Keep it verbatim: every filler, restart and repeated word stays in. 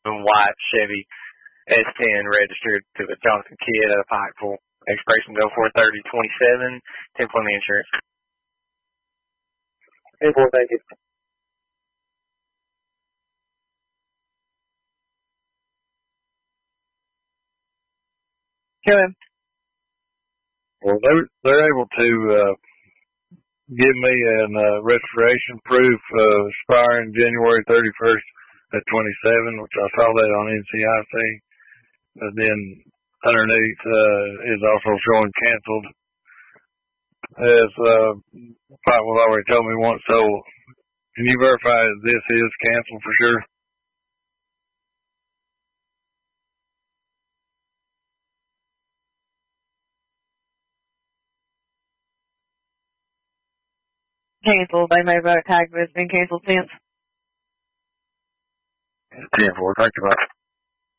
white Chevy S ten registered to the Johnson Kid at a Pikeville. Expiration oh four thirty twenty-seven. ten for the insurance. ten four, thank you. Come Well, they're, they're able to uh, give me an uh, restoration proof uh, expiring January thirty-first of twenty-seven, which I saw that on N C I C. But then underneath uh, is also showing canceled, as uh, Pikeville already told me once. So can you verify that this is canceled for sure? Canceled. They may have tagged, but it's been canceled since. ten four, thank you much.